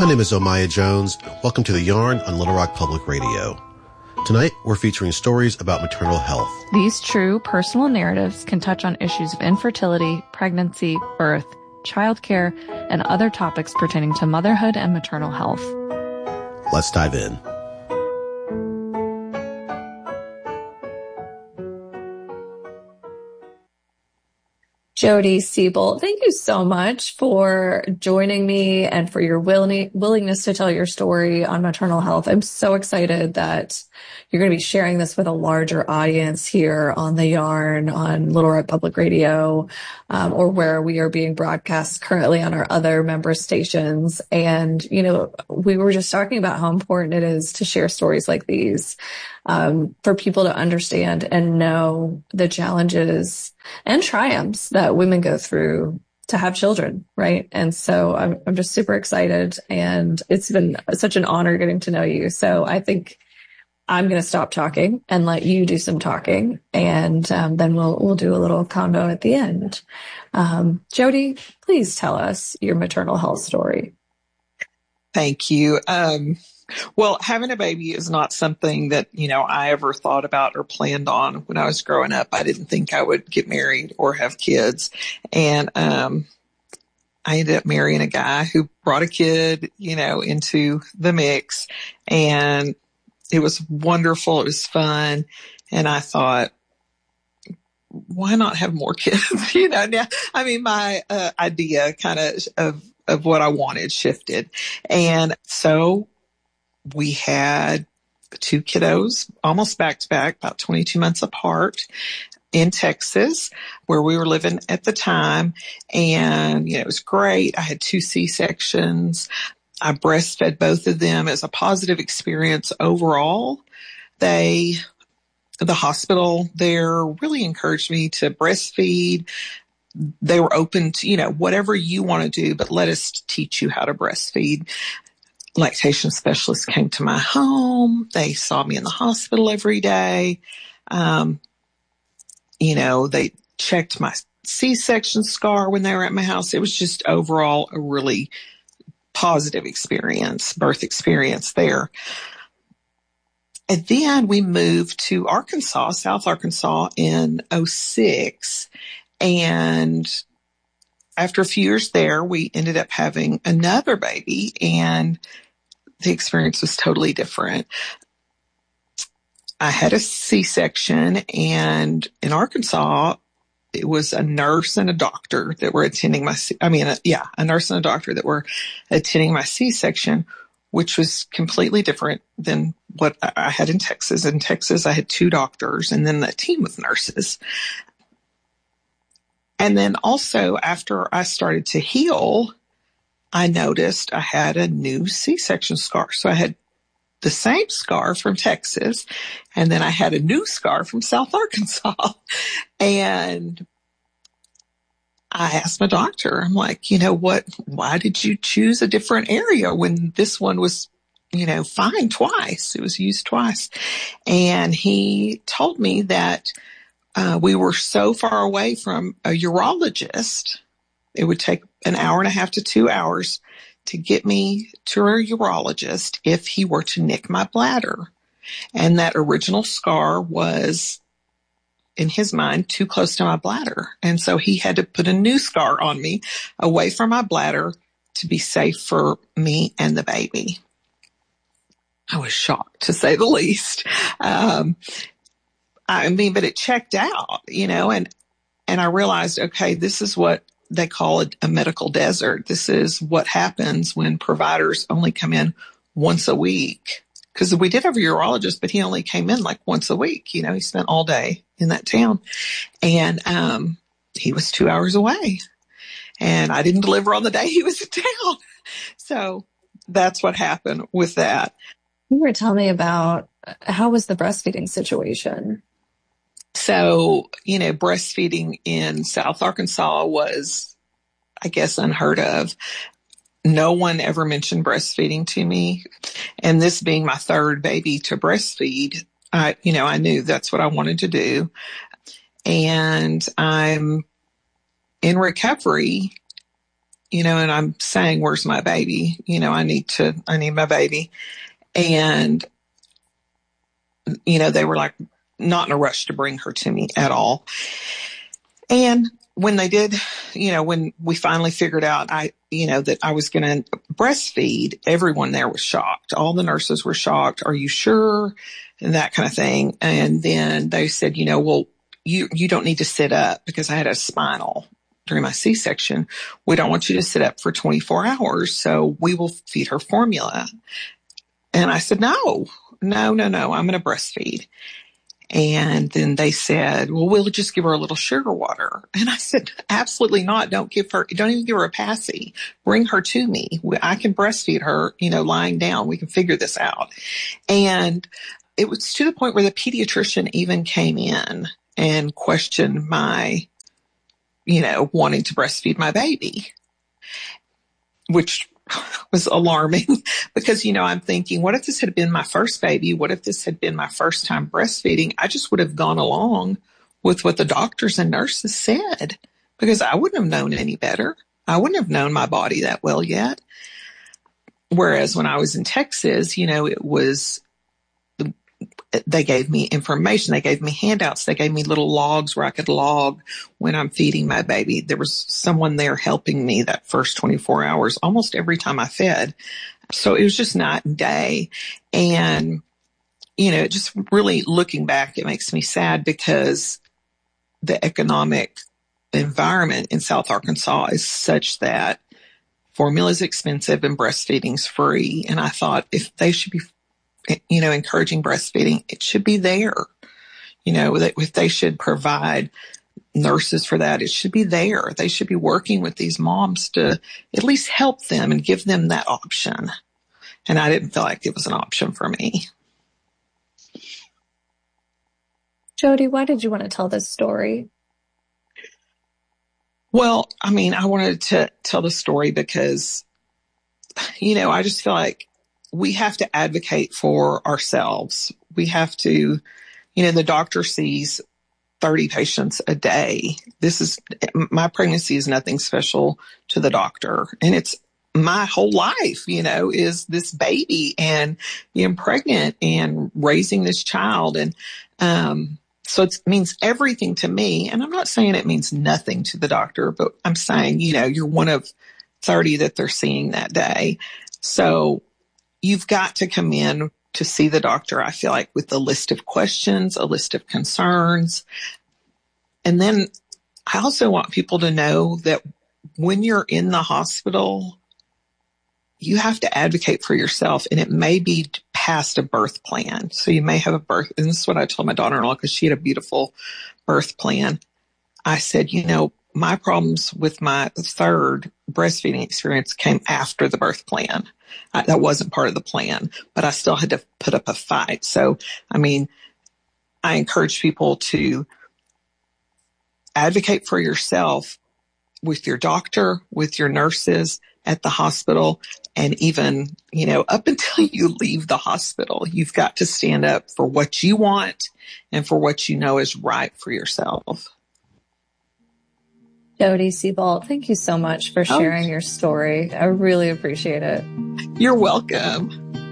My name is Omaya Jones. Welcome to The Yarn on Little Rock Public Radio. Tonight, we're featuring stories about maternal health. These true personal narratives can touch on issues of infertility, pregnancy, birth, childcare, and other topics pertaining to motherhood and maternal health. Let's dive in. Jody Siebold, thank you so much for joining me and for your willingness to tell your story on maternal health. I'm so excited that you're going to be sharing this with a larger audience here on The Yarn, on Little Rock Public Radio, or where we are being broadcast currently on our other member stations. And, you know, we were just talking about how important it is to share stories like these, for people to understand and know the challenges and triumphs that women go through to have children, right? And so I'm just super excited, and it's been such an honor getting to know you. So I think I'm going to stop talking and let you do some talking, and then we'll do a little combo at the end. Jody, please tell us your maternal health story. Thank you. Well, having a baby is not something that, you know, I ever thought about or planned on when I was growing up. I didn't think I would get married or have kids. And I ended up marrying a guy who brought a kid, you know, into the mix. And it was wonderful. It was fun. And I thought, why not have more kids? You know, now, I mean, my idea kind of what I wanted shifted. And so we had two kiddos almost back to back, about 22 months apart, in Texas, where we were living at the time. And, you know, it was great. I had 2 C-sections. I breastfed both of them as a positive experience overall. The hospital there really encouraged me to breastfeed. They were open to, you know, whatever you want to do, but let us teach you how to breastfeed. Lactation specialists came to my home. They saw me in the hospital every day. You know, they checked my C-section scar when they were at my house. It was just overall a really positive experience, birth experience there. And then we moved to Arkansas, South Arkansas, in 2006. And after a few years there, we ended up having another baby, and the experience was totally different. I had a C-section, and in Arkansas, it was a nurse and a doctor that were attending a nurse and a doctor that were attending my C-section, which was completely different than what I had in Texas. In Texas, I had 2 doctors and then a team of nurses. And then also after I started to heal, I noticed I had a new C-section scar. So I had the same scar from Texas, and then I had a new scar from South Arkansas. And I asked my doctor, I'm like, you know what, why did you choose a different area when this one was, you know, fine twice? It was used twice. And he told me that we were so far away from a urologist, it would take an hour and a half to 2 hours to get me to a urologist if he were to nick my bladder. And that original scar was, in his mind, too close to my bladder. And so he had to put a new scar on me away from my bladder to be safe for me and the baby. I was shocked, to say the least. But it checked out, you know, and I realized, okay, this is what they call it, a medical desert. This is what happens when providers only come in once a week. Because we did have a urologist, but he only came in like once a week. You know, he spent all day in that town. And he was 2 hours away. And I didn't deliver on the day he was in town. So that's what happened with that. You were telling me about, how was the breastfeeding situation? So, you know, breastfeeding in South Arkansas was, I guess, unheard of. No one ever mentioned breastfeeding to me. And this being my third baby to breastfeed, I knew that's what I wanted to do. And I'm in recovery, and I'm saying, where's my baby? I need my baby. And, they were like not in a rush to bring her to me at all. And when they did, when we finally figured out that I was going to breastfeed, everyone there was shocked. All the nurses were shocked. Are you sure? And that kind of thing. And then they said, well, you don't need to sit up, because I had a spinal during my C-section. We don't want you to sit up for 24 hours. So we will feed her formula. And I said, no, I'm going to breastfeed. And then they said, well, we'll just give her a little sugar water. And I said, absolutely not. Don't even give her a passy. Bring her to me. I can breastfeed her, lying down. We can figure this out. And it was to the point where the pediatrician even came in and questioned my, wanting to breastfeed my baby, which was alarming because, I'm thinking, what if this had been my first baby? What if this had been my first time breastfeeding? I just would have gone along with what the doctors and nurses said, because I wouldn't have known any better. I wouldn't have known my body that well yet. Whereas when I was in Texas, they gave me information. They gave me handouts. They gave me little logs where I could log when I'm feeding my baby. There was someone there helping me that first 24 hours, almost every time I fed. So it was just night and day. And, just really looking back, it makes me sad, because the economic environment in South Arkansas is such that formula is expensive and breastfeeding's free. And I thought, if they should be encouraging breastfeeding, it should be there. If they should provide nurses for that, it should be there. They should be working with these moms to at least help them and give them that option. And I didn't feel like it was an option for me. Jody, why did you want to tell this story? Well, I wanted to tell the story because, I just feel like we have to advocate for ourselves. We have to, the doctor sees 30 patients a day. My pregnancy is nothing special to the doctor. And it's my whole life, is this baby and being pregnant and raising this child. And, so it means everything to me. And I'm not saying it means nothing to the doctor, but I'm saying, you're one of 30 that they're seeing that day. So you've got to come in to see the doctor, I feel like, with a list of questions, a list of concerns. And then I also want people to know that when you're in the hospital, you have to advocate for yourself, and it may be past a birth plan. So you may have a birth, and this is what I told my daughter-in-law, because she had a beautiful birth plan. I said, my problems with my third breastfeeding experience came after the birth plan. That wasn't part of the plan, but I still had to put up a fight. So, I encourage people to advocate for yourself with your doctor, with your nurses at the hospital, and even, up until you leave the hospital, you've got to stand up for what you want and for what you know is right for yourself. Jody Seabolt, thank you so much for sharing your story. I really appreciate it. You're welcome.